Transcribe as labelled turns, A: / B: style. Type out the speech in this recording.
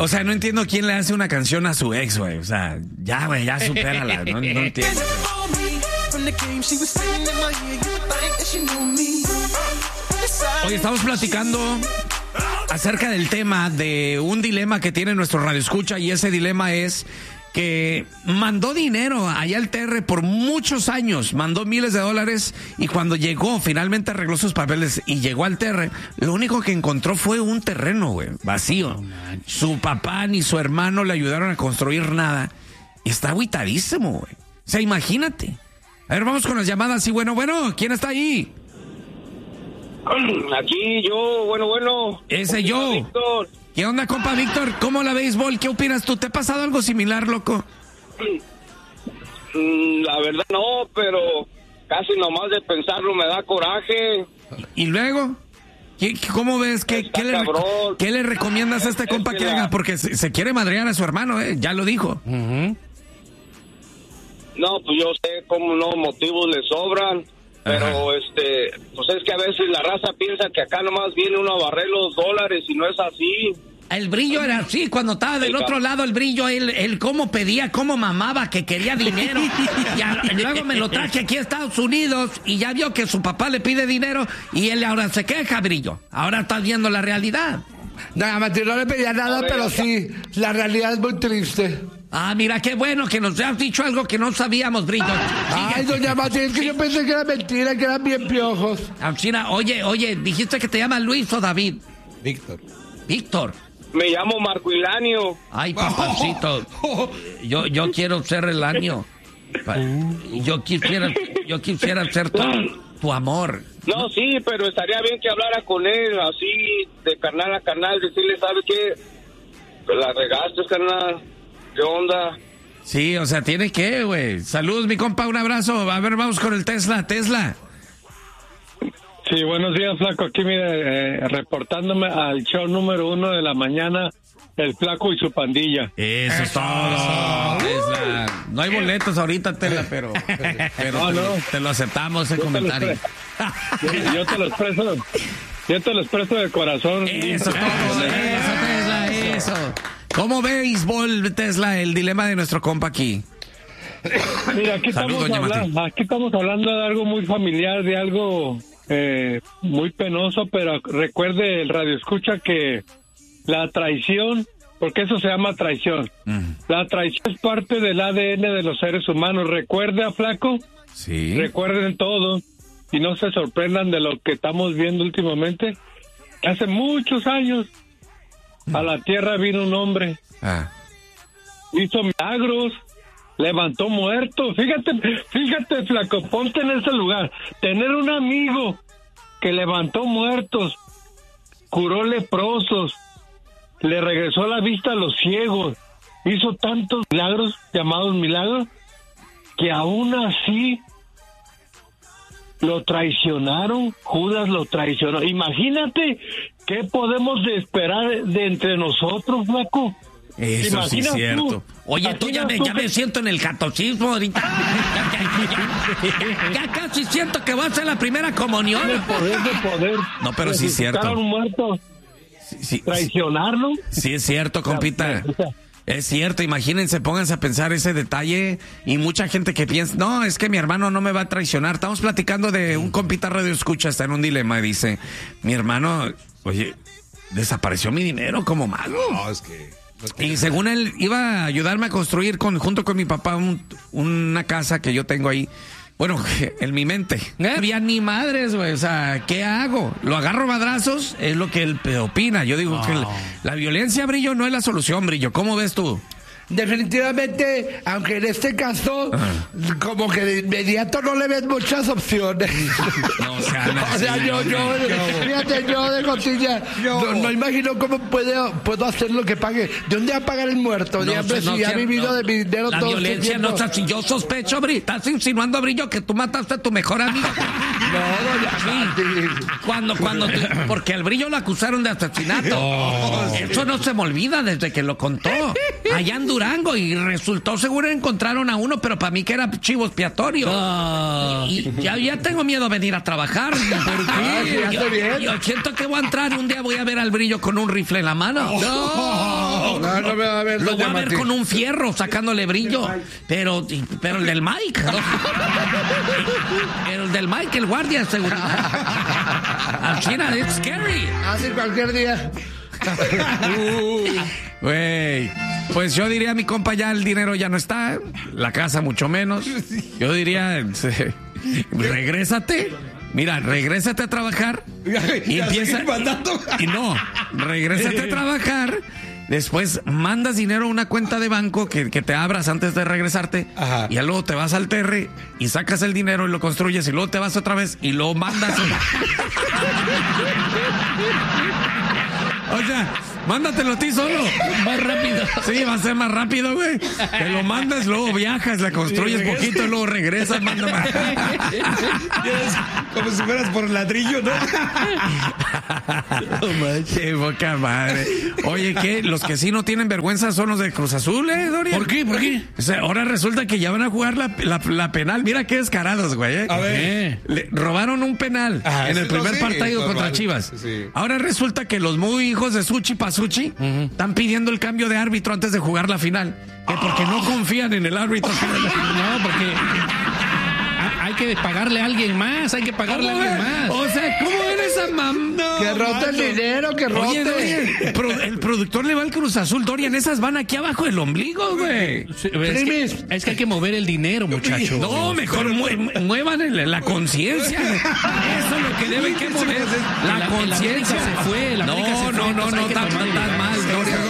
A: O sea, no entiendo quién le hace una canción a su ex, güey. O sea, ya, güey, ya supérala. No entiendo. Hoy estamos platicando acerca del tema de un dilema que tiene nuestro radioescucha, y ese dilema es que mandó dinero allá al TR por muchos años, mandó miles de dólares, y cuando llegó, finalmente arregló sus papeles y llegó al TR, lo único que encontró fue un terreno, güey, vacío. Su papá ni su hermano le ayudaron a construir nada, y está agüitadísimo, güey. O sea, imagínate. A ver, vamos con las llamadas. Y bueno, ¿quién está ahí?
B: Aquí yo, bueno.
A: Ese yo.
B: Víctor.
A: ¿Qué onda, compa Víctor? ¿Cómo la béisbol? ¿Qué opinas tú? ¿Te ha pasado algo similar, loco?
B: La verdad no, pero casi nomás de pensarlo me da coraje.
A: ¿Y luego? ¿Cómo ves? ¿Qué le recomiendas a este compa que haga? Porque se quiere madrear a su hermano, ya lo dijo.
B: No, pues yo sé cómo no, motivos le sobran. Pero pues es que a veces la raza piensa que acá nomás viene uno a barrer los dólares y no es así.
A: El Brillo era así, cuando estaba del otro lado el Brillo, él cómo pedía, cómo mamaba, que quería dinero. Y luego me lo traje aquí a Estados Unidos y ya vio que su papá le pide dinero y él ahora se queja, Brillo. Ahora está viendo la realidad.
C: No, Mati, no le pedía nada, pero sí, la realidad es muy triste.
A: Ah, mira, qué bueno que nos has dicho algo que no sabíamos, Brillo.
C: Ay, doña Mati, es que yo pensé que era mentira, que eran bien piojos.
A: China, oye, dijiste que te llamas Luis o David. Víctor.
B: Me llamo Marco Ilanio.
A: Ay, papacito. Yo quiero ser el año. Yo quisiera ser tu amor.
B: No, sí, pero estaría bien que hablara con él, así, de carnal a carnal, decirle, ¿sabes qué? Pues la regaste, carnal. ¿Qué onda?
A: Sí, o sea, tiene que, güey. Saludos, mi compa, un abrazo. A ver, vamos con el Tesla.
D: Sí, buenos días, Flaco. Aquí, mire, reportándome al show número 1 de la mañana, el Flaco y su pandilla.
A: Eso es todo, Tesla. No hay boletos ahorita, Tesla, pero te lo aceptamos ese comentario.
D: Yo te los presto de corazón.
A: Eso, Tesla, eso. ¿Cómo ve béisbol, Tesla, el dilema de nuestro compa aquí?
D: Mira, aquí estamos hablando de algo muy familiar, de algo muy penoso, pero recuerde el radioescucha que la traición, porque eso se llama traición, la traición es parte del ADN de los seres humanos. ¿Recuerda, Flaco?
A: Sí.
D: Recuerden todo y no se sorprendan de lo que estamos viendo últimamente. Hace muchos años a la tierra vino un hombre, hizo milagros, levantó muertos. Fíjate, Flaco, ponte en ese lugar. Tener un amigo que levantó muertos, curó leprosos, le regresó la vista a los ciegos, hizo tantos milagros, llamados milagros, que aún así lo traicionaron. Judas lo traicionó. Imagínate qué podemos esperar de entre nosotros, Flaco.
A: Eso sí es cierto. Oye, tú ya me siento en el catolicismo ahorita. Ya casi siento que va a ser la primera comunión.
D: El poder.
A: No, pero sí es cierto.
D: Muertos. Sí, traicionarlo.
A: Sí es cierto, compita. Es cierto, imagínense, pónganse a pensar ese detalle, y mucha gente que piensa, no, es que mi hermano no me va a traicionar. Estamos platicando de un compita radioescucha, está en un dilema, y dice, mi hermano, oye, desapareció mi dinero como mago.
E: No, es que...
A: Y según él, iba a ayudarme a construir junto con mi papá una casa que yo tengo ahí. Bueno, en mi mente. No había ni madres, güey. O sea, ¿qué hago? ¿Lo agarro a madrazos? Es lo que él opina. Yo digo que la violencia, Brillo, no es la solución, Brillo. ¿Cómo ves tú?
C: Definitivamente, aunque en este caso, como que de inmediato no le ves muchas opciones.
A: No, o sea,
C: yo de costilla, no imagino cómo puedo hacer lo que pague. ¿De dónde va a pagar el muerto? Si ha vivido de mi dinero
A: la
C: todo
A: violencia no está así. Yo sospecho, Brillo, estás insinuando, Brillo, que tú mataste a tu mejor amigo. Porque al Brillo lo acusaron de asesinato. Eso no se me olvida desde que lo contó. Allá en Durango, y resultó seguro encontraron a uno, pero para mí que era chivo expiatorio. Y ya tengo miedo a venir a trabajar. ¿Por qué? Yo siento que voy a entrar un día, voy a ver al Brillo con un rifle en la mano. No
C: me va a ver.
A: Lo voy a ver con un fierro sacándole brillo. Pero el del Mike. El del Mike, el guardia de seguridad. Al China, it's scary.
C: Así cualquier día.
A: Güey, pues yo diría, mi compa, ya el dinero ya no está, la casa mucho menos. Yo diría, regrésate. Mira, regrésate a trabajar y empieza. Y no, regrésate a trabajar. Después mandas dinero a una cuenta de banco que te abras antes de regresarte. Ajá. Y luego te vas al Terry y sacas el dinero y lo construyes y luego te vas otra vez y lo mandas. O sea, mándatelo a ti solo.
E: Más rápido.
A: Sí, va a ser más rápido, güey. Te lo mandas, luego viajas, la construyes poquito y luego regresas, manda más.
E: Como si fueras por ladrillo, ¿no?
A: No manches. Qué poca madre. Oye, ¿qué? Los que sí no tienen vergüenza son los de Cruz Azul, Dorian.
E: ¿Por qué? ¿Por qué?
A: O sea, ahora resulta que ya van a jugar la penal. Mira qué descarados, güey.
E: A ver.
A: Le robaron un penal en el primer partido contra Chivas. Sí. Ahora resulta que los muy hijos de Suchi Pasuchi están pidiendo el cambio de árbitro antes de jugar la final. Que porque no confían en el árbitro.
E: No, porque hay que pagarle a alguien más. Hay que pagarle a alguien más.
A: O sea, ¿cómo eres esa mamá?
C: Que rote el dinero, que rote.
A: Oye, el productor le va al Cruz Azul, Dorian. Esas van aquí abajo del ombligo, güey.
E: Es que hay que mover el dinero, muchachos.
A: No, mejor muevan la conciencia. Eso es lo que deben que mover. La conciencia
E: se fue.
A: No, está mal, Dorian.